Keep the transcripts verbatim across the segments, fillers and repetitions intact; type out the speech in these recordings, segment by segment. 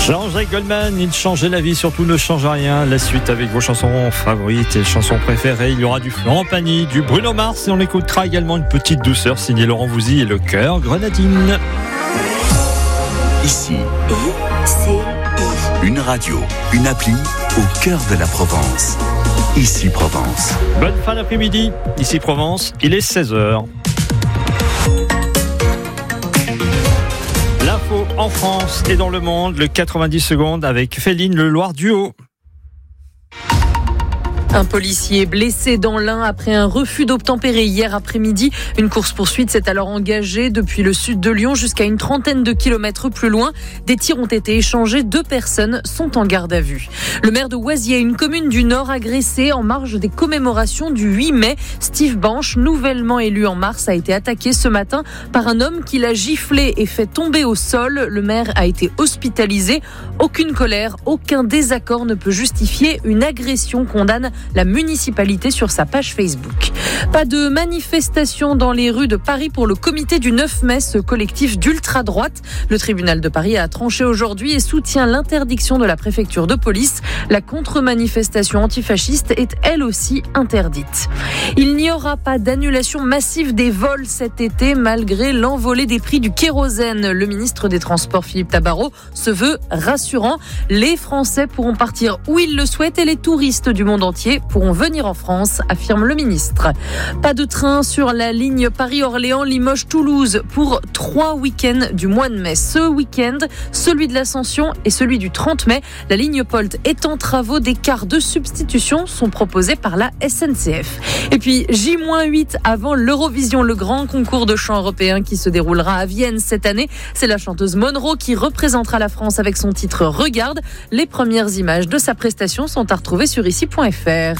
Jean-Jacques Goldman, il changeait la vie, surtout ne change rien. La suite avec vos chansons favorites et chansons préférées. Il y aura du Florent Pagny, du Bruno Mars et on écoutera également une petite douceur signée Laurent Voulzy et le Cœur Grenadine. Ici, I-C-I. Une radio, une appli au cœur de la Provence. Ici Provence. Bonne fin d'après-midi. Ici Provence, il est seize heures. L'info en France et dans le monde, le quatre-vingt-dix secondes avec Féline Le Loir Duo. Un policier blessé dans l'Ain après un refus d'obtempérer hier après-midi. Une course-poursuite s'est alors engagée depuis le sud de Lyon jusqu'à une trentaine de kilomètres plus loin. Des tirs ont été échangés. Deux personnes sont en garde à vue. Le maire de Oisier, une commune du Nord agressée en marge des commémorations du huit mai. Steve Banche, nouvellement élu en mars, a été attaqué ce matin par un homme qui l'a giflé et fait tomber au sol. Le maire a été hospitalisé. Aucune colère, aucun désaccord ne peut justifier une agression, condamne la municipalité sur sa page Facebook. Pas de manifestation dans les rues de Paris pour le comité du neuf mai, ce collectif d'ultra-droite. Le tribunal de Paris a tranché aujourd'hui et soutient l'interdiction de la préfecture de police. La contre-manifestation antifasciste est elle aussi interdite. Il n'y aura pas d'annulation massive des vols cet été malgré l'envolée des prix du kérosène. Le ministre des Transports, Philippe Tabarot, se veut rassurant. Les Français pourront partir où ils le souhaitent et les touristes du monde entier pourront venir en France, affirme le ministre. Pas de train sur la ligne Paris-Orléans, Limoges-Toulouse pour trois week-ends du mois de mai. Ce week-end, celui de l'Ascension et celui du trente mai. La ligne Polt est en travaux. Des cars de substitution sont proposés par la S N C F. Et puis J huit avant l'Eurovision, le grand concours de chant européen qui se déroulera à Vienne cette année. C'est la chanteuse Monroe qui représentera la France avec son titre Regarde. Les premières images de sa prestation sont à retrouver sur ici point f r.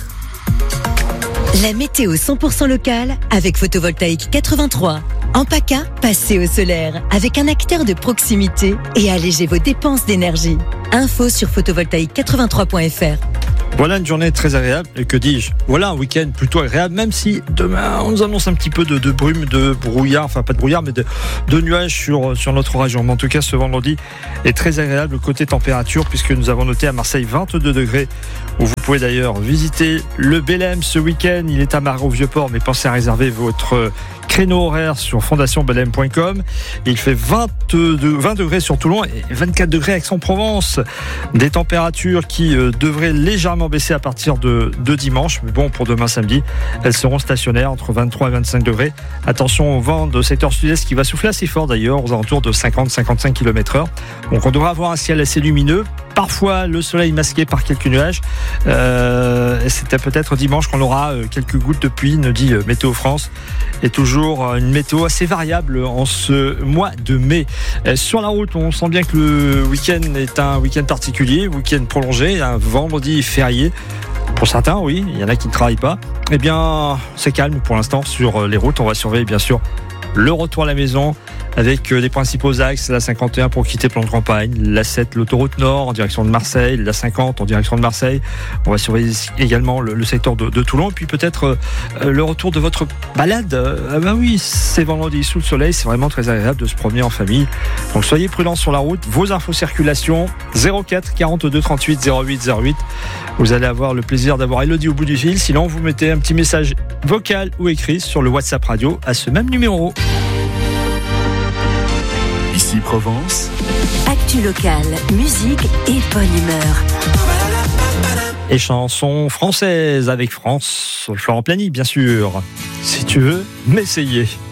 La météo cent pour cent locale avec Photovoltaïque quatre-vingt-trois. En PACA, passez au solaire avec un acteur de proximité et allégez vos dépenses d'énergie. Info sur photovoltaïque quatre-vingt-trois point f r. Voilà une journée très agréable, et que dis-je, voilà un week-end plutôt agréable, même si demain on nous annonce un petit peu de, de brume, de brouillard, enfin pas de brouillard, mais de, de nuages sur, sur notre région. Mais en tout cas, ce vendredi est très agréable côté température, puisque nous avons noté à Marseille vingt-deux degrés, où vous pouvez d'ailleurs visiter le Bélem ce week-end. Il est à Marot-Vieux-Port, mais pensez à réserver votre créneau horaire sur fondation belem point com. Il fait vingt-deux, vingt degrés sur Toulon et vingt-quatre degrés à Aix-en-Provence. Des températures qui euh, devraient légèrement baisser à partir de, de dimanche. Mais bon, pour demain samedi, elles seront stationnaires entre vingt-trois et vingt-cinq degrés. Attention au vent de secteur sud-est qui va souffler assez fort d'ailleurs, aux alentours de cinquante à cinquante-cinq kilomètres heure. Donc on devra avoir un ciel assez lumineux. Parfois le soleil masqué par quelques nuages. Euh, c'était peut-être dimanche qu'on aura quelques gouttes de pluie, nous dit Météo France. Et toujours une météo assez variable en ce mois de mai. Sur la route, on sent bien que le week-end est un week-end particulier, week-end prolongé, un vendredi férié. Pour certains, oui, il y en a qui ne travaillent pas. Eh bien, c'est calme pour l'instant sur les routes. On va surveiller bien sûr le retour à la maison avec les principaux axes, la cinquante et un pour quitter plan de campagne, la sept, l'autoroute nord en direction de Marseille, la cinquante en direction de Marseille. On va surveiller également le, le secteur de, de Toulon, et puis peut-être euh, le retour de votre balade. Ah ben oui, c'est vendredi sous le soleil, c'est vraiment très agréable de se promener en famille. Donc soyez prudents sur la route. Vos infos circulation zéro quatre quarante-deux trente-huit zéro huit zéro huit. Vous allez avoir le plaisir d'avoir Elodie au bout du fil. Sinon, vous mettez un petit message vocal ou écrit sur le WhatsApp radio à ce même numéro. Ici Provence. Actu locale, musique et bonne humeur. Et chansons françaises avec France, Florent Pagny bien sûr. Si tu veux m'essayer.